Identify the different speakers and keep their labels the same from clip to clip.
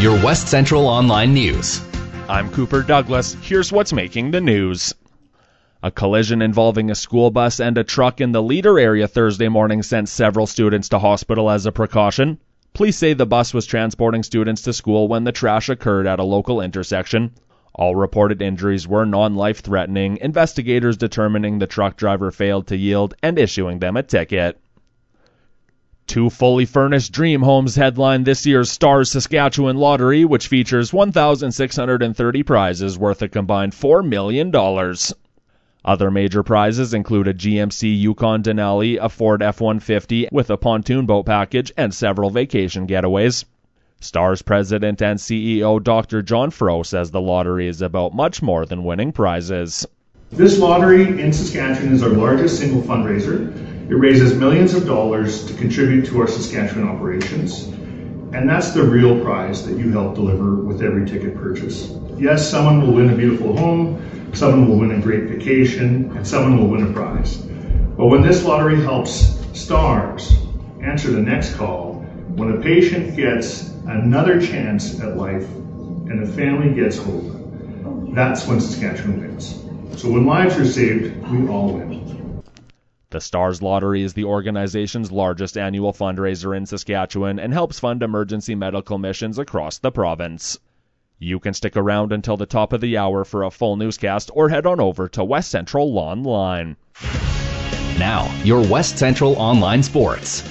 Speaker 1: your West Central Online News.
Speaker 2: I'm Cooper Douglas. Here's what's making the news. A collision involving a school bus and a truck in the Leader area Thursday morning sent several students to hospital as a precaution. Police say the bus was transporting students to school when the crash occurred at a local intersection. All reported injuries were non-life-threatening, investigators determining the truck driver failed to yield and issuing them a ticket. 2 fully furnished dream homes headline this year's Stars Saskatchewan Lottery, which features 1,630 prizes worth a combined $4 million. Other major prizes include a GMC Yukon Denali, a Ford F-150 with a pontoon boat package, and several vacation getaways. Stars president and CEO Dr. John Froh says the lottery is about much more than winning prizes.
Speaker 3: This lottery in Saskatchewan is our largest single fundraiser. It raises millions of dollars to contribute to our Saskatchewan operations. And that's the real prize that you help deliver with every ticket purchase. Yes, someone will win a beautiful home, someone will win a great vacation, and someone will win a prize. But when this lottery helps Stars answer the next call, when a patient gets another chance at life and a family gets hope, that's when Saskatchewan wins. So when lives are saved, we all win.
Speaker 2: The Stars Lottery is the organization's largest annual fundraiser in Saskatchewan and helps fund emergency medical missions across the province. You can stick around until the top of the hour for a full newscast or head on over to West Central Online.
Speaker 1: Now, your West Central Online Sports.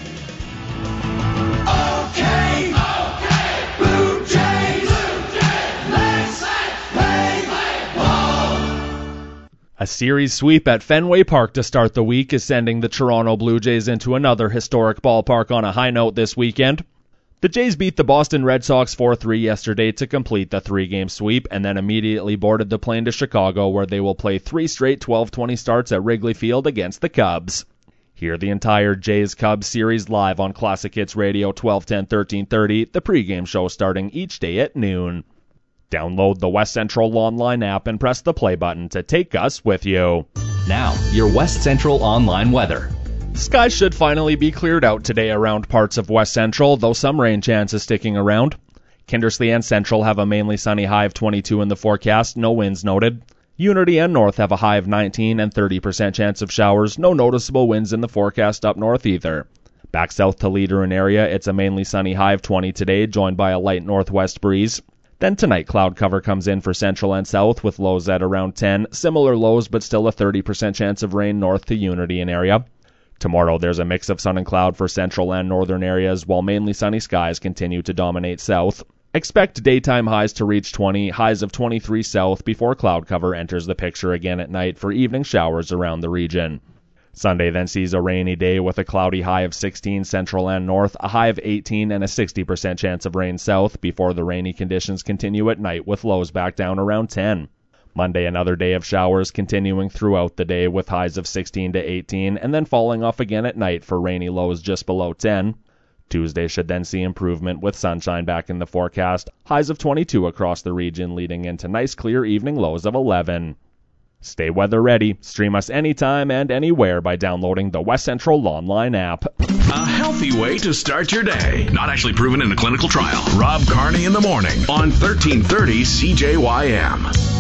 Speaker 2: A series sweep at Fenway Park to start the week is sending the Toronto Blue Jays into another historic ballpark on a high note this weekend. The Jays beat the Boston Red Sox 4-3 yesterday to complete the 3-game sweep and then immediately boarded the plane to Chicago, where they will play 3 straight 12:20 starts at Wrigley Field against the Cubs. Hear the entire Jays-Cubs series live on Classic Hits Radio 1210 1330, the pregame show starting each day at noon. Download the West Central Online app and press the play button to take us with you.
Speaker 1: Now, your West Central Online weather.
Speaker 2: Skies should finally be cleared out today around parts of West Central, though some rain chances sticking around. Kindersley and Central have a mainly sunny high of 22 in the forecast, no winds noted. Unity and North have a high of 19 and 30% chance of showers, no noticeable winds in the forecast up north either. Back south to Leader and area, it's a mainly sunny high of 20 today, joined by a light northwest breeze. Then tonight, cloud cover comes in for Central and South with lows at around 10, similar lows but still a 30% chance of rain north to Unity and area. Tomorrow, there's a mix of sun and cloud for central and northern areas, while mainly sunny skies continue to dominate south. Expect daytime highs to reach 20, highs of 23 south before cloud cover enters the picture again at night for evening showers around the region. Sunday then sees a rainy day with a cloudy high of 16 central and north, a high of 18 and a 60% chance of rain south before the rainy conditions continue at night with lows back down around 10. Monday, another day of showers continuing throughout the day with highs of 16 to 18 and then falling off again at night for rainy lows just below 10. Tuesday should then see improvement with sunshine back in the forecast, highs of 22 across the region leading into nice clear evening lows of 11. Stay weather ready. Stream us anytime and anywhere by downloading the West Central Online app.
Speaker 4: A healthy way to start your day. Not actually proven in a clinical trial. Rob Carney in the morning on 1330 CJYM.